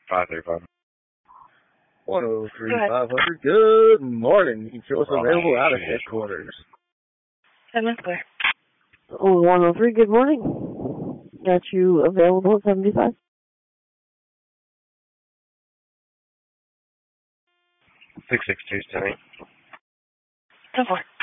535. 103 500. Good morning. You can show us available out of headquarters. 7 square. 103, good morning. Got you available at 75? 662 tonight. 10-4.